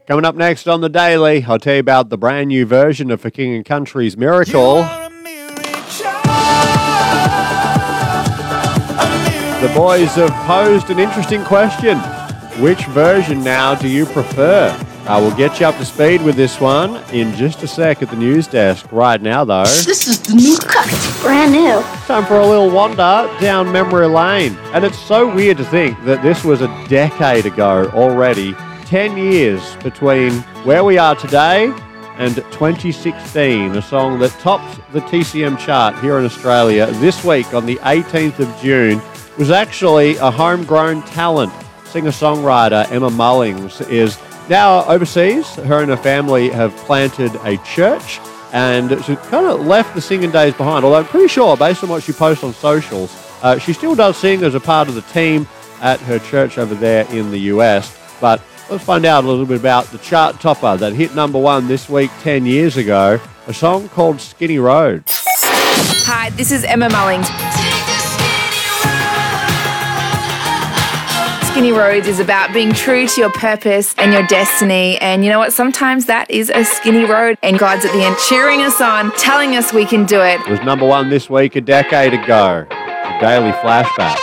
Coming up next on The Daily, I'll tell you about the brand new version of For King and Country's Miracle. The boys have posed an interesting question. Which version now do you prefer? We'll get you up to speed with this one in just a sec at the news desk. Right now, though, this is the new cut. It's brand new. Time for a little wander down memory lane. And it's so weird to think that this was a decade ago already. 10 years between where we are today and 2016, a song that topped the TCM chart here in Australia this week on the 18th of June was actually a homegrown talent. Singer-songwriter Emma Mullings is now overseas. Her and her family have planted a church and she kind of left the singing days behind, although I'm pretty sure, based on what she posts on socials, she still does sing as a part of the team at her church over there in the US. But let's find out a little bit about the chart topper that hit number one this week 10 years ago, a song called Skinny Road. Hi, this is Emma Mullings. Skinny Roads is about being true to your purpose and your destiny. And you know what? Sometimes that is a skinny road. And God's at the end cheering us on, telling us we can do it. It was number one this week a decade ago. The Daily Flashback.